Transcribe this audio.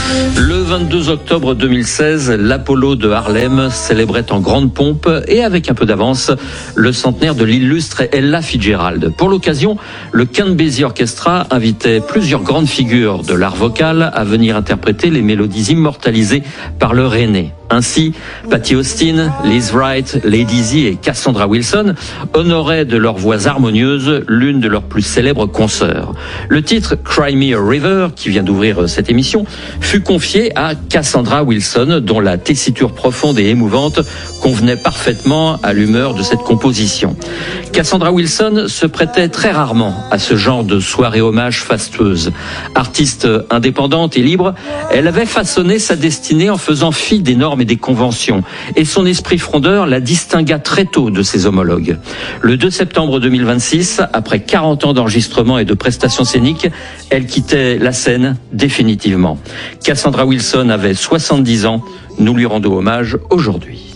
Le 22 octobre 2016, l'Apollo de Harlem célébrait en grande pompe et avec un peu d'avance le centenaire de l'illustre Ella Fitzgerald. Pour l'occasion, le Count Basie Orchestra invitait plusieurs grandes figures de l'art vocal à venir interpréter les mélodies immortalisées par leur aîné. Ainsi, Patti Austin, Liz Wright, Lady Z et Cassandra Wilson honoraient de leurs voix harmonieuses l'une de leurs plus célèbres consoeurs. Le titre Cry Me a River, qui vient d'ouvrir cette émission, fut confié à Cassandra Wilson, dont la tessiture profonde et émouvante convenait parfaitement à l'humeur de cette composition. Cassandra Wilson se prêtait très rarement à ce genre de soirée hommage fastueuse. Artiste indépendante et libre, elle avait façonné sa destinée en faisant fi des normes et des conventions, et son esprit frondeur la distingua très tôt de ses homologues. Le 2 septembre 2026, après 40 ans d'enregistrement et de prestations scéniques, elle quittait la scène définitivement. Cassandra Wilson avait 70 ans, nous lui rendons hommage aujourd'hui.